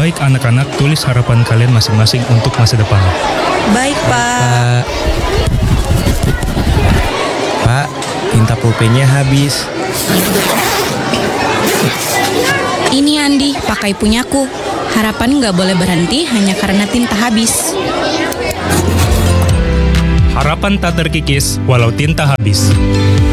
Baik anak-anak, tulis harapan kalian masing-masing untuk masa depan. Baik, Pak. Pak, tinta pulpennya habis. Ini Andi, pakai punyaku. Harapan nggak boleh berhenti hanya karena tinta habis. Harapan tak terkikis walau tinta habis.